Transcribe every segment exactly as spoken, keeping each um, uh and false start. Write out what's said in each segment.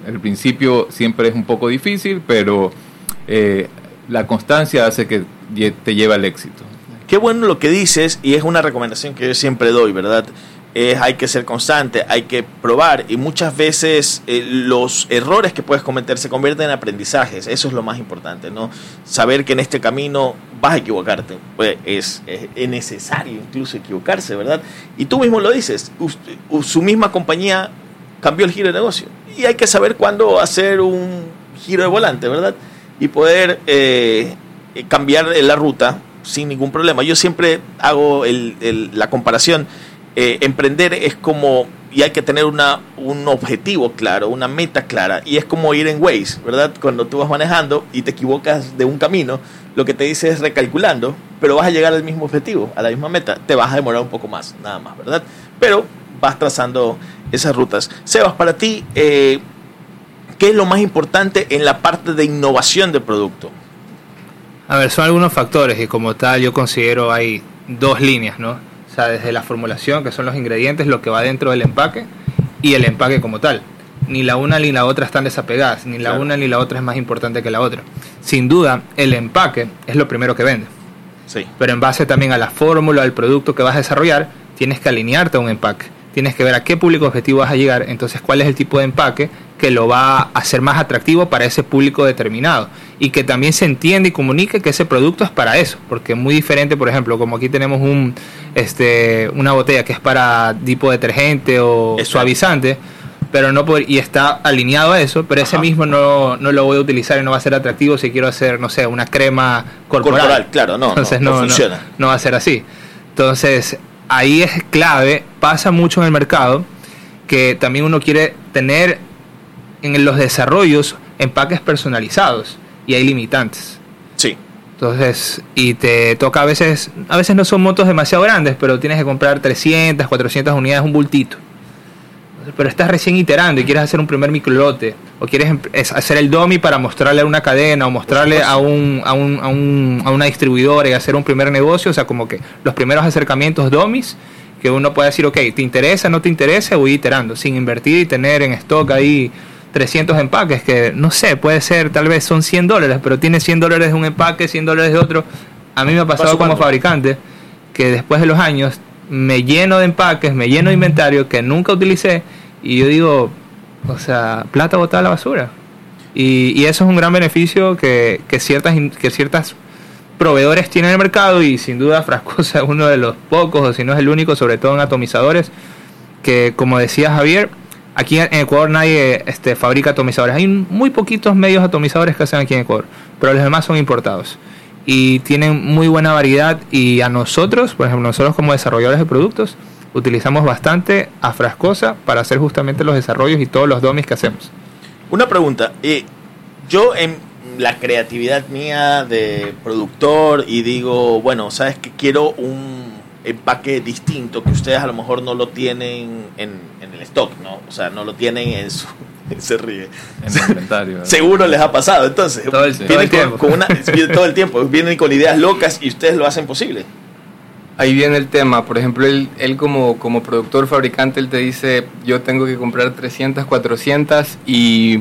El principio siempre es un poco difícil, pero eh, la constancia hace que te lleve al éxito. Qué bueno lo que dices, y es una recomendación que yo siempre doy, ¿verdad? Es, hay que ser constante, hay que probar, y muchas veces eh, los errores que puedes cometer se convierten en aprendizajes. Eso es lo más importante, ¿no? Saber que en este camino vas a equivocarte, pues es, es, es necesario incluso equivocarse, ¿verdad? Y tú mismo lo dices, usted, su misma compañía cambió el giro de negocio, y hay que saber cuándo hacer un giro de volante, ¿verdad? Y poder eh, cambiar la ruta sin ningún problema. Yo siempre hago el, el, la comparación. Eh, emprender es como, y hay que tener una, un objetivo claro, una meta clara, y es como ir en Waze, ¿verdad? Cuando tú vas manejando y te equivocas de un camino, lo que te dice es recalculando, pero vas a llegar al mismo objetivo, a la misma meta. Te vas a demorar un poco más, nada más, ¿verdad? Pero vas trazando esas rutas. Sebas, para ti, eh, ¿qué es lo más importante en la parte de innovación de producto? A ver, son algunos factores, y como tal yo considero hay dos líneas, ¿no? O sea, desde la formulación, que son los ingredientes, lo que va dentro del empaque, y el empaque como tal. Ni la una ni la otra están desapegadas, ni la claro. una ni la otra es más importante que la otra. Sin duda, el empaque es lo primero que vende. Sí. Pero en base también a la fórmula, al producto que vas a desarrollar, tienes que alinearte a un empaque. Tienes que ver a qué público objetivo vas a llegar, entonces cuál es el tipo de empaque que lo va a hacer más atractivo para ese público determinado, y que también se entiende y comunique que ese producto es para eso, porque es muy diferente, por ejemplo, como aquí tenemos un este una botella que es para tipo detergente o eso. Suavizante, pero no poder, y está alineado a eso, pero ese Ajá. mismo no, no lo voy a utilizar y no va a ser atractivo si quiero hacer, no sé, una crema corporal. Corporal, claro, no, entonces no, no, no funciona. No, no va a ser así. Entonces, ahí es clave, pasa mucho en el mercado, que también uno quiere tener en los desarrollos empaques personalizados, y hay limitantes. Sí. Entonces, y te toca a veces, a veces no son montos demasiado grandes, pero tienes que comprar trescientas, cuatrocientas unidades, un bultito. Pero estás recién iterando y quieres hacer un primer microlote, o quieres hacer el dummy para mostrarle a una cadena o mostrarle a un, a un, a un a una distribuidora y hacer un primer negocio. O sea, como que los primeros acercamientos dummies, que uno puede decir, ok, ¿te interesa, no te interesa? Voy iterando, sin invertir y tener en stock ahí trescientos empaques, que no sé, puede ser, tal vez son cien dólares, pero tiene cien dólares de un empaque, cien dólares de otro. A mí me ha pasado como fabricante que después de los años me lleno de empaques, me lleno de inventario que nunca utilicé, y yo digo, o sea, plata botada a la basura. Y, y eso es un gran beneficio que, que ciertas que ciertas proveedores tienen en el mercado, y sin duda Frascosa es uno de los pocos, o si no es el único, sobre todo en atomizadores, que, como decía Javier, aquí en Ecuador nadie este, fabrica atomizadores. Hay muy poquitos medios atomizadores que hacen aquí en Ecuador, pero los demás son importados. Y tienen muy buena variedad, y a nosotros, por ejemplo, nosotros como desarrolladores de productos, utilizamos bastante a Frascosa para hacer justamente los desarrollos y todos los dummies que hacemos. Una pregunta. Eh, yo en la creatividad mía de productor, y digo, bueno, sabes que quiero un empaque distinto, que ustedes a lo mejor no lo tienen en, en el stock, ¿no? O sea, no lo tienen en su... Se ríe. En el inventario. Seguro les ha pasado, entonces. Todo el, todo el con, tiempo. Con una, todo el tiempo. Vienen con ideas locas y ustedes lo hacen posible. Ahí viene el tema. Por ejemplo, él, él como, como productor, fabricante, él te dice, yo tengo que comprar trescientas, cuatrocientas, y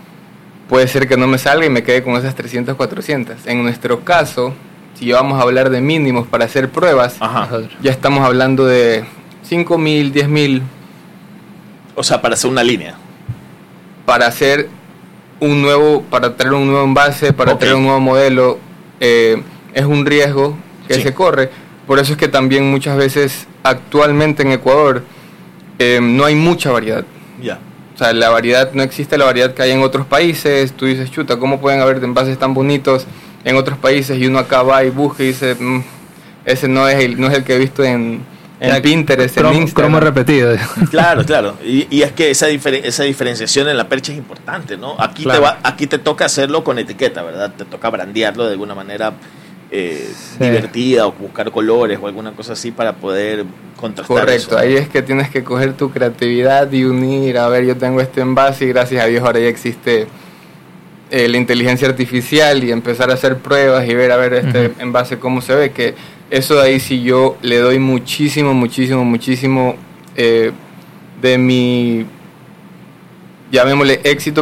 puede ser que no me salga y me quede con esas trescientas, cuatrocientas. En nuestro caso, si vamos a hablar de mínimos para hacer pruebas, Ajá. ya estamos hablando de cinco mil, diez mil. O sea, para hacer una línea. Para hacer un nuevo, para traer un nuevo envase, para okay. traer un nuevo modelo, eh, es un riesgo que sí. se corre. Por eso es que también muchas veces actualmente en Ecuador eh, no hay mucha variedad. Ya. Yeah. O sea, la variedad, no existe la variedad que hay en otros países. Tú dices, chuta, ¿cómo pueden haber envases tan bonitos en otros países? Y uno acá va y busca y dice, mmm, ese no es el, no es el que he visto en, en Pinterest, cromo, en Instagram. Cromo repetido. Claro, claro. Y, y es que esa, difer- esa diferenciación en la percha es importante, ¿no? Aquí, claro. te va, aquí te toca hacerlo con etiqueta, ¿verdad? Te toca brandearlo de alguna manera eh, sí. divertida, o buscar colores o alguna cosa así para poder contrastar. Correcto, eso, ¿no? Ahí es que tienes que coger tu creatividad y unir, a ver, yo tengo este envase y gracias a Dios ahora ya existe eh, la inteligencia artificial, y empezar a hacer pruebas y ver a ver este uh-huh. envase cómo se ve, que eso de ahí sí yo le doy muchísimo, muchísimo, muchísimo eh, de mi, llamémosle, éxito